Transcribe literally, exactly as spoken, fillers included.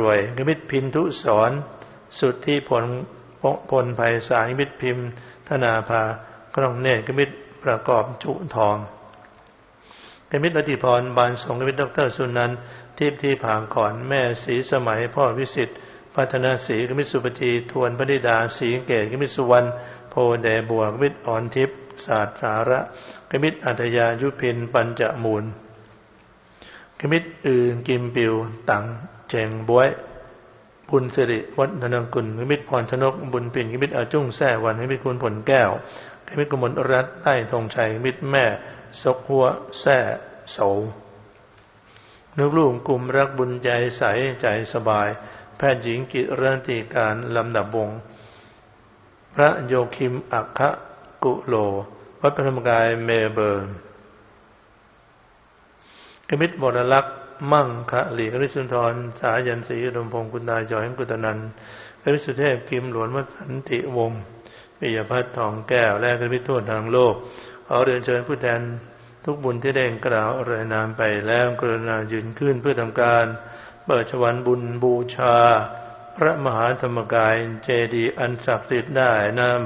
วยกมิตรพินทุสอนสุทธิผลพลไพศาลกมิตรพิมพ์ธนาภากล้องเนตรกมิตรประกอบจุทองกมิตรอธิพรบานสงกมิตรดรสุนันท์ทิพย์ที่ผางก่อนแม่ศรีสมัยพ่อวิสิทธิ์พัฒนาศรีกมิตรสุปฏิทวนพนิดาศรีเกตกมิตรสุวรรณโพแดบัวกมิตรอ่อนทิพย์ศาสตร์สาระกมิตรอัธยายุพินปัญจมูลกมิตรอื่นกิมปิวตังเจงบวยบุญสิริวัฒนกุลกมิตรพรชนกบุญปิ่นกมิตรอาจุ้งแซ่วันกมิตรคุณผลแก้วกมิตรกมลรัตน์ใต้ธงชัยกมิตรแม่ซกหัวแซ่โสนึกลูกกลุ่มรักบุญใจใสใจสบายแพทย์หญิงกิรันติการลำดับวงพระโยคิมอัคคะกุโลวัดพระธรรมกายเมเบิร์นกมิตรบรลักษ์มั่งคะหลีกมิตรสุนทรสายันศรีอุดมพงศ์กุณาจอยกุตนันท์กมิตรสุเทพกิมหลวนวัสันติวงศ์ปิยพัฒน์ทองแก้วและกมิตรทั่วทางโลกขอเรียนเชิญผู้แทนทุกบุญที่ได้กล่าวรายนามไปแล้วกรุณายืนขึ้นเพื่อทำการเปิดฉวันบุญบูชาพระมหาธรรมกายเจดีย์อันศักดิ์สิทธิ์ได้นาม